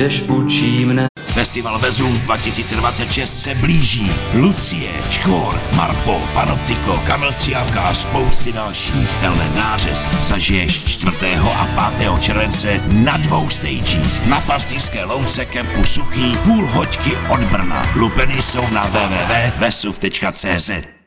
budeš učímne. Festival Vezův 2026 se blíží. Lucie, Škvor, Marpo, Panoptiko, Kamil Stříhavka a spousty dalších. Tenhle nářez zažiješ 4. a 5. července na 2 stagích. Na Pastýřské louce kempu Suchý, půl hoďky od Brna. Lupeny jsou na www.vesuv.cz.